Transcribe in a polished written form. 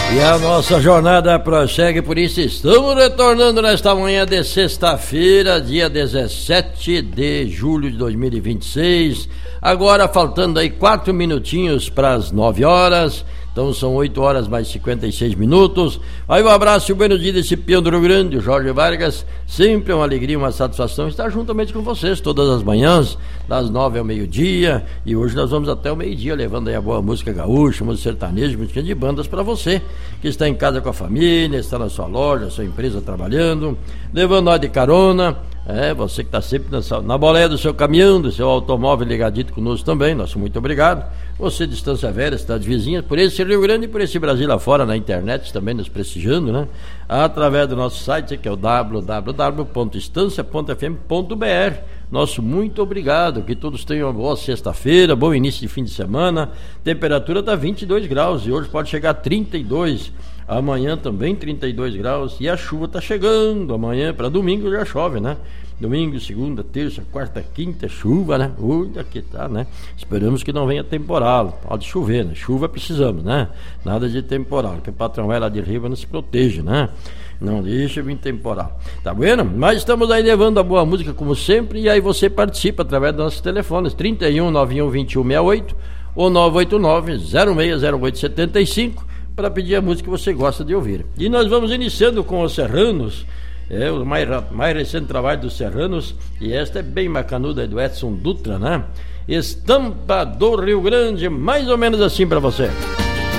E a nossa jornada prossegue, por isso estamos retornando nesta manhã de sexta-feira, dia 17 de julho de 2026. Agora faltando aí 4 minutinhos para as 9 horas. Então são 8 horas mais 56 minutos. Aí um abraço e um bom dia desse peão do Rio Grande, o Jorge Vargas. Sempre uma alegria, uma satisfação estar juntamente com vocês todas as manhãs, das 9 ao meio-dia. E hoje nós vamos até o meio-dia, levando aí a boa música gaúcha, música sertaneja, música de bandas para você, que está em casa com a família, está na sua loja, sua empresa trabalhando, levando nós de carona. Você que está sempre na boleia do seu caminhão, do seu automóvel ligadito conosco também, nosso muito obrigado. Você, Distância Velha, cidades vizinhas, por esse Rio Grande e por esse Brasil lá fora, na internet, também nos prestigiando, né? Através do nosso site, que é o www.estancia.fm.br. Nosso muito obrigado, que todos tenham uma boa sexta-feira, bom início de fim de semana. Temperatura está 22 graus e hoje pode chegar a 32. Amanhã também 32 graus e a chuva está chegando. Amanhã para domingo já chove, né? Domingo, segunda, terça, quarta, quinta, chuva, né? Aqui tá, né? Esperamos que não venha temporal. Pode chover, né? Chuva precisamos, né? Nada de temporal, porque o patrão vai lá de riba não se protege, né? Não deixa vir temporal. Tá vendo? Mas estamos aí levando a boa música como sempre. E aí você participa através dos nossos telefones 31 91 21 68 ou 989 0608 75 para pedir a música que você gosta de ouvir. E nós vamos iniciando com os Serranos, o mais recente trabalho dos Serranos, e esta é bem bacanuda, é do Edson Dutra, né? Estampa do Rio Grande, mais ou menos assim para você.